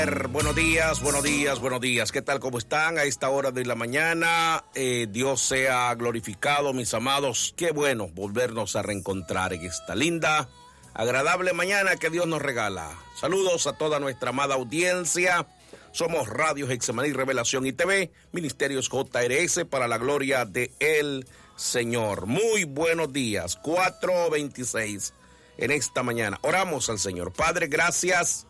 Buenos días. ¿Qué tal? ¿Cómo están? A esta hora de la mañana, Dios sea glorificado, mis amados. Qué bueno volvernos a reencontrar en esta linda, agradable mañana que Dios nos regala. Saludos a toda nuestra amada audiencia. Somos Radio Getsemaní Revelación y TV, Ministerios JRS para la gloria de el Señor. Muy buenos días, 4:26 en esta mañana. Oramos al Señor. Padre, gracias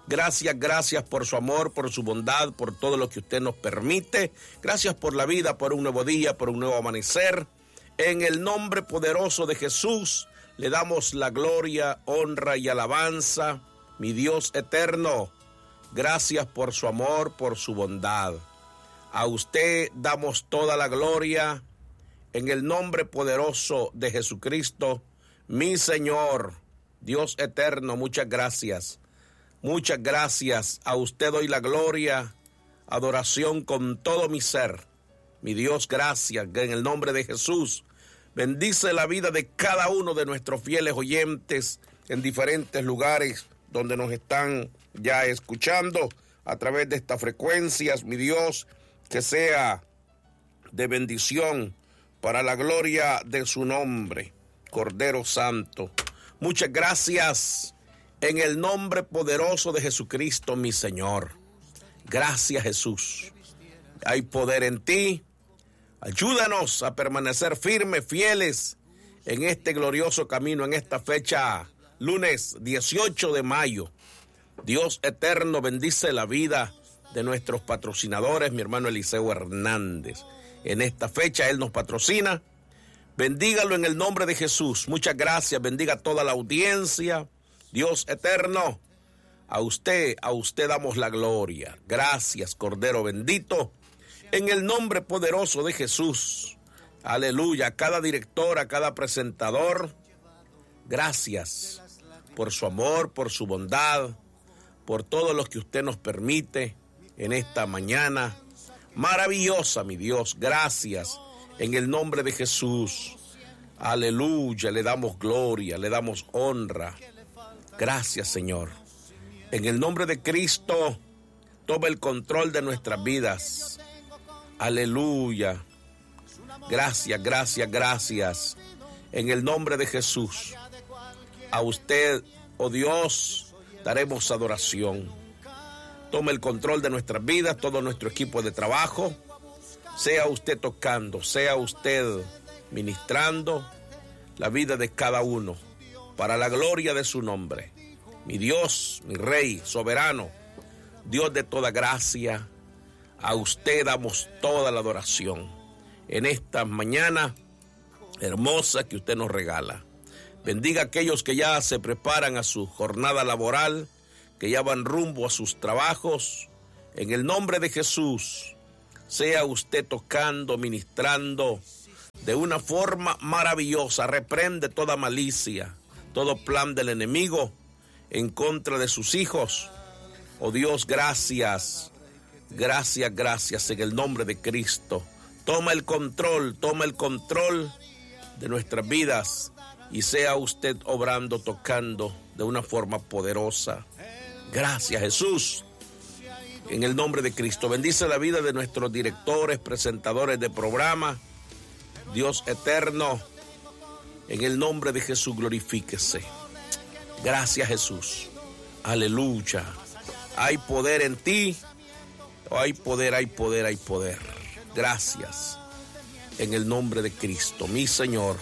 por su amor, por su bondad, por todo lo que usted nos permite. Gracias por la vida, por un nuevo día, por un nuevo amanecer. En el nombre poderoso de Jesús, le damos la gloria, honra y alabanza. Mi Dios eterno, gracias por su amor, por su bondad. A usted damos toda la gloria en el nombre poderoso de Jesucristo, mi Señor. Dios eterno, muchas gracias. Muchas gracias. A usted doy la gloria, adoración con todo mi ser. Mi Dios, gracias. En el nombre de Jesús, bendice la vida de cada uno de nuestros fieles oyentes en diferentes lugares donde nos están ya escuchando a través de estas frecuencias. Mi Dios, que sea de bendición para la gloria de su nombre, Cordero Santo. Muchas gracias. En el nombre poderoso de Jesucristo, mi Señor. Gracias, Jesús. Hay poder en ti. Ayúdanos a permanecer firmes, fieles en este glorioso camino, en esta fecha, lunes 18 de mayo. Dios eterno, bendice la vida de nuestros patrocinadores, mi hermano Eliseo Hernández. En esta fecha, él nos patrocina. Bendígalo en el nombre de Jesús. Muchas gracias. Bendiga a toda la audiencia. Dios eterno, a usted damos la gloria. Gracias, Cordero bendito, en el nombre poderoso de Jesús. Aleluya. A cada director, a cada presentador, gracias por su amor, por su bondad, por todo lo que usted nos permite en esta mañana maravillosa, mi Dios. Gracias en el nombre de Jesús. Aleluya. Le damos gloria, le damos honra. Gracias, Señor. En el nombre de Cristo, toma el control de nuestras vidas. Aleluya. Gracias. En el nombre de Jesús, a usted, oh Dios, daremos adoración. Toma el control de nuestras vidas, todo nuestro equipo de trabajo. Sea usted tocando, sea usted ministrando la vida de cada uno, para la gloria de su nombre. Mi Dios, mi Rey, soberano, Dios de toda gracia, a usted damos toda la adoración en esta mañana hermosa que usted nos regala. Bendiga a aquellos que ya se preparan a su jornada laboral, que ya van rumbo a sus trabajos. En el nombre de Jesús, sea usted tocando, ministrando de una forma maravillosa. Reprende toda malicia, todo plan del enemigo en contra de sus hijos. Oh Dios, gracias en el nombre de Cristo. Toma el control de nuestras vidas y sea usted obrando, tocando de una forma poderosa. Gracias, Jesús. En el nombre de Cristo, bendice la vida de nuestros directores, presentadores de programa. Dios eterno, en el nombre de Jesús, glorifíquese. Gracias, Jesús. Aleluya. Hay poder en ti. Hay poder. Gracias. En el nombre de Cristo, mi Señor.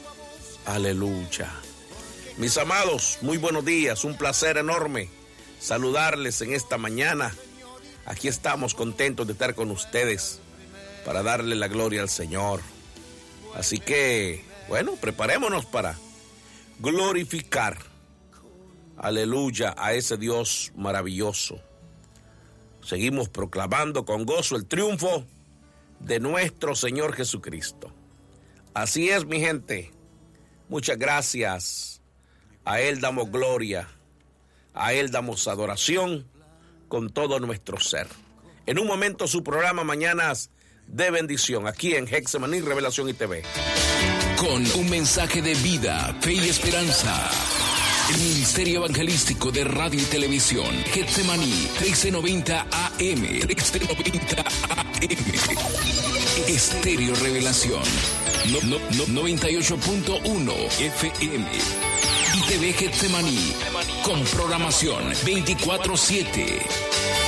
Aleluya. Mis amados, muy buenos días. Un placer enorme saludarles en esta mañana. Aquí estamos contentos de estar con ustedes para darle la gloria al Señor. Así que, bueno, preparémonos para glorificar, aleluya, a ese Dios maravilloso. Seguimos proclamando con gozo el triunfo de nuestro Señor Jesucristo. Así es, mi gente. Muchas gracias. A Él damos gloria, a Él damos adoración con todo nuestro ser. En un momento su programa Mañanas de Bendición, aquí en Getsemaní Revelación y TV. Con un mensaje de vida, fe y esperanza. El Ministerio Evangelístico de Radio y Televisión, Getsemaní, 1390 AM, 1390 AM. Estéreo Revelación, 98.1 FM. Y TV Getsemaní, con programación 24/7.